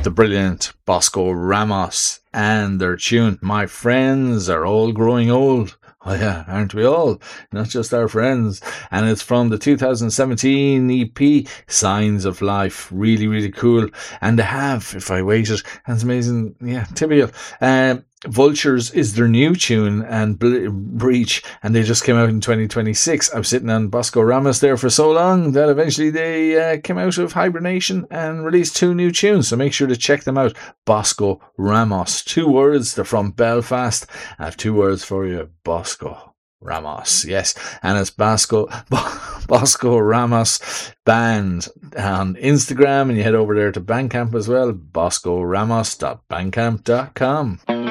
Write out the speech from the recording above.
the brilliant Bosco Ramos and their tune, My Friends Are All Growing Old. Oh yeah, aren't we all? Not just our friends. And it's from the 2017 EP, Signs of Life. Really, really cool. And they have, if I waited, and it's amazing, yeah, typical. Vultures is their new tune, and Breach, and they just came out in 2026. I was sitting on Bosco Ramos there for so long that eventually they came out of hibernation and released 2 new tunes, so make sure to check them out. Bosco Ramos, 2 words, they're from Belfast. I have 2 words for you, Bosco Ramos, yes, and it's Bosco Ramos Band on Instagram, and you head over there to Bandcamp as well, boscoramos.bandcamp.com.